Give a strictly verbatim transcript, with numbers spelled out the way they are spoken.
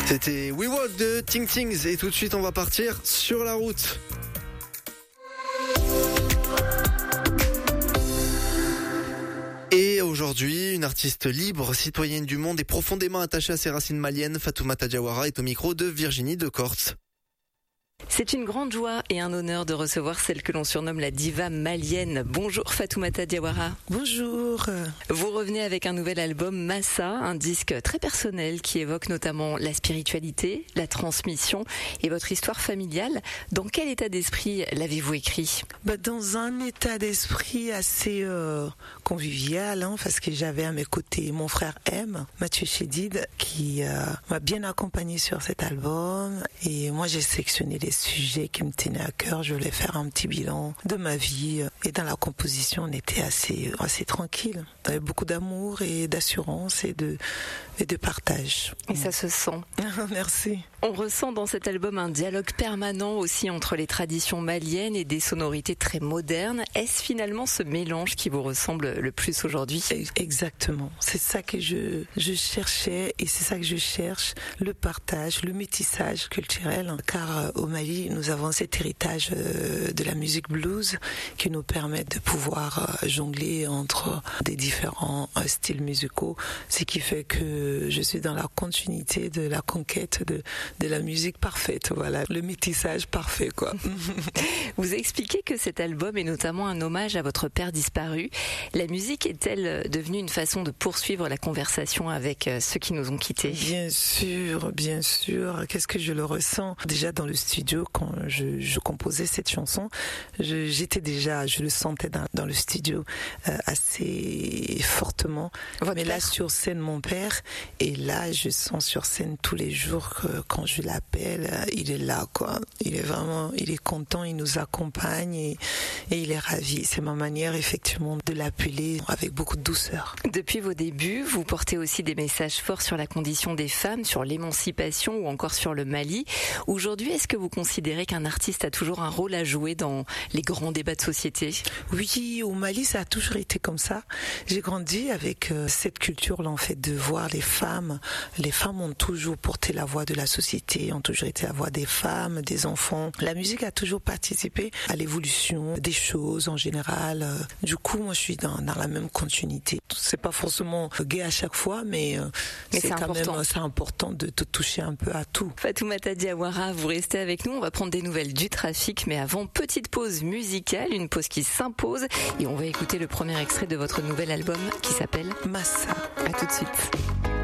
C'était We Walk de Ting Tings et tout de suite on va partir sur la route. Et aujourd'hui, une artiste libre, citoyenne du monde et profondément attachée à ses racines maliennes, Fatoumata Diawara est au micro de Virginie Decorte. C'est une grande joie et un honneur de recevoir celle que l'on surnomme la diva malienne. Bonjour Fatoumata Diawara. Bonjour. Vous revenez avec un nouvel album Massa, un disque très personnel qui évoque notamment la spiritualité, la transmission et votre histoire familiale. Dans quel état d'esprit l'avez-vous écrit ? Bah, dans un état d'esprit assez euh, convivial, hein, parce que j'avais à mes côtés mon frère M, Mathieu Chédid, qui euh, m'a bien accompagné sur cet album. Et moi j'ai sélectionné les sujets qui me tenaient à cœur. Je voulais faire un petit bilan de ma vie. Et dans la composition, on était assez, assez tranquille. Il y avait beaucoup d'amour et d'assurance et de, et de partage. Et ça se sent. Merci. On ressent dans cet album un dialogue permanent aussi entre les traditions maliennes et des sonorités très modernes. Est-ce finalement ce mélange qui vous ressemble le plus aujourd'hui ? Exactement. C'est ça que je, je cherchais et c'est ça que je cherche. Le partage, le métissage culturel. Car au Mali, nous avons cet héritage de la musique blues qui nous permet de pouvoir jongler entre des différents styles musicaux. Ce qui fait que je suis dans la continuité de la conquête de de la musique parfaite, voilà, le métissage parfait, quoi. Vous expliquez que cet album est notamment un hommage à votre père disparu. La musique est-elle devenue une façon de poursuivre la conversation avec ceux qui nous ont quittés ? Bien sûr, bien sûr. Qu'est-ce que je le ressens ? Déjà dans le studio, quand je, je composais cette chanson, je, j'étais déjà, je le sentais dans, dans le studio euh, assez fortement. Votre Mais là, père ? sur scène, mon père, et là, je sens sur scène tous les jours que quand je l'appelle, il est là, quoi. Il est vraiment, il est content, il nous accompagne et, et il est ravi. C'est ma manière, effectivement, de l'appeler avec beaucoup de douceur. Depuis vos débuts, vous portez aussi des messages forts sur la condition des femmes, sur l'émancipation ou encore sur le Mali. Aujourd'hui, est-ce que vous considérez qu'un artiste a toujours un rôle à jouer dans les grands débats de société ? Oui, au Mali, ça a toujours été comme ça. J'ai grandi avec euh, cette culture-là, en fait, de voir les femmes. Les femmes ont toujours porté la voix de la société, ont toujours été la voix des femmes, des enfants. La musique a toujours participé à l'évolution des choses en général. Du coup, moi, je suis dans, dans la même continuité. C'est pas forcément gay à chaque fois, mais, mais c'est, c'est quand important. même c'est important de, de toucher un peu à tout. Fatoumata Diawara, vous restez avec nous. On va prendre des nouvelles du trafic, mais avant, petite pause musicale, une pause qui s'impose. Et on va écouter le premier extrait de votre nouvel album qui s'appelle Massa. À tout de suite.